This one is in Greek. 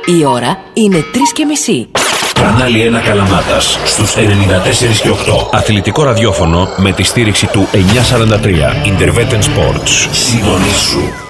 Η ώρα είναι 3:30. Κανάλι 1 Καλαμάτας στους 94 και 8. Αθλητικό ραδιόφωνο με τη στήριξη του 943. Intervetten Sports. Συντονίσου.